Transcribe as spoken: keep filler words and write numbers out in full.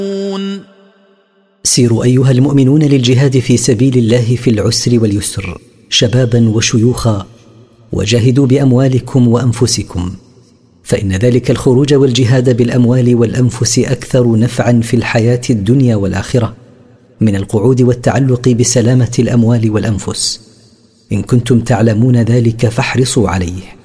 سيروا أيها المؤمنون للجهاد في سبيل الله في العسر واليسر شبابا وشيوخا، وجاهدوا بأموالكم وأنفسكم، فإن ذلك الخروج والجهاد بالأموال والأنفس أكثر نفعا في الحياة الدنيا والآخرة من القعود والتعلق بسلامة الأموال والأنفس. إن كنتم تعلمون ذلك فاحرصوا عليه.